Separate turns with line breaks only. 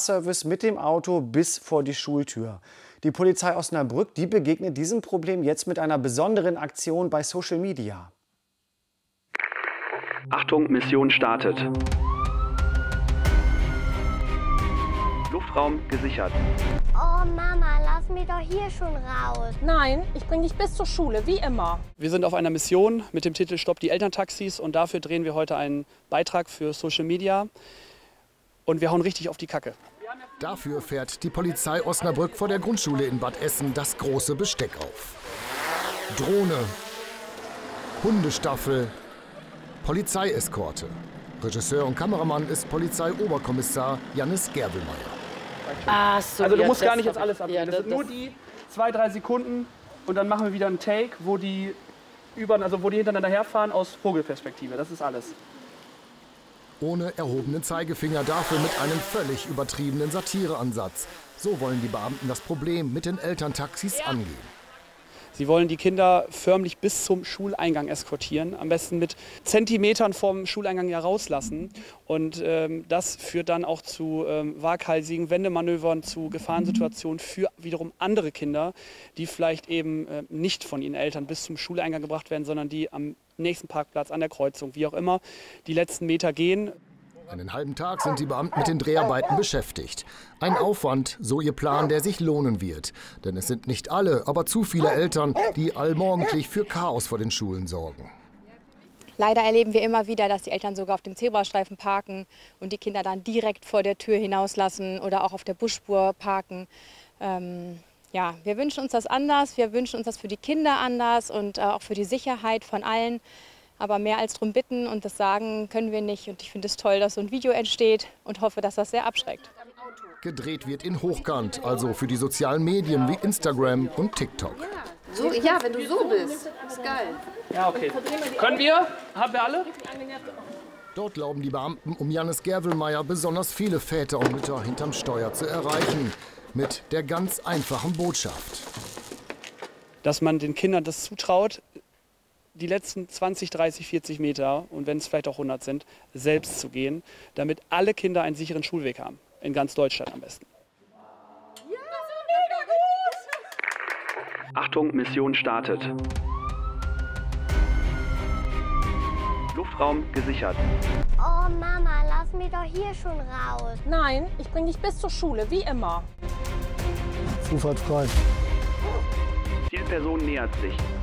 Fahrservice mit dem Auto bis vor die Schultür. Die Polizei Osnabrück, die begegnet diesem Problem jetzt mit einer besonderen Aktion bei Social Media.
Achtung, Mission startet. Luftraum gesichert.
Oh Mama, lass mich doch hier schon raus.
Nein, ich bringe dich bis zur Schule, wie immer.
Wir sind auf einer Mission mit dem Titel Stopp die Elterntaxis und dafür drehen wir heute einen Beitrag für Social Media und wir hauen richtig auf die Kacke.
Dafür fährt die Polizei Osnabrück vor der Grundschule in Bad Essen das große Besteck auf. Drohne, Hundestaffel, Polizeieskorte. Regisseur und Kameramann ist Polizeioberkommissar Jannis Gervelmeier.
So,
also du musst gar nicht jetzt alles abnehmen. Das sind nur die 2-3 Sekunden und dann machen wir wieder einen Take, wo die hintereinander herfahren aus Vogelperspektive. Das ist alles.
Ohne erhobenen Zeigefinger, dafür mit einem völlig übertriebenen Satireansatz. So wollen die Beamten das Problem mit den Elterntaxis angehen.
Sie wollen die Kinder förmlich bis zum Schuleingang eskortieren, am besten mit Zentimetern vom Schuleingang ja rauslassen. Und das führt dann auch zu waghalsigen Wendemanövern, zu Gefahrensituationen für wiederum andere Kinder, die vielleicht eben nicht von ihren Eltern bis zum Schuleingang gebracht werden, sondern die am nächsten Parkplatz, an der Kreuzung, wie auch immer, die letzten Meter gehen.
Einen halben Tag sind die Beamten mit den Dreharbeiten beschäftigt. Ein Aufwand, so ihr Plan, der sich lohnen wird. Denn es sind nicht alle, aber zu viele Eltern, die allmorgendlich für Chaos vor den Schulen sorgen.
Leider erleben wir immer wieder, dass die Eltern sogar auf dem Zebrastreifen parken und die Kinder dann direkt vor der Tür hinauslassen oder auch auf der Busspur parken. Ja, wir wünschen uns das anders, wir wünschen uns das für die Kinder anders und auch für die Sicherheit von allen. Aber mehr als darum bitten und das sagen können wir nicht. Und ich finde es toll, dass so ein Video entsteht und hoffe, dass das sehr abschreckt.
Gedreht wird in Hochkant, also für die sozialen Medien wie Instagram und TikTok.
So, ja, wenn du so bist. Ist geil.
Ja, okay. Können wir? Haben wir alle?
Dort glauben die Beamten um Jannis Gervelmeier besonders viele Väter und Mütter hinterm Steuer zu erreichen. Mit der ganz einfachen Botschaft.
Dass man den Kindern das zutraut, die letzten 20, 30, 40 Meter und wenn es vielleicht auch 100 sind, selbst zu gehen, damit alle Kinder einen sicheren Schulweg haben. In ganz Deutschland am besten. Ja, mega gut! Achtung, Mission startet. Luftraum gesichert.
Oh Mama, lass mich doch hier schon raus.
Nein, ich bringe dich bis zur Schule, wie immer.
Zufahrt frei.
Zielperson nähert sich.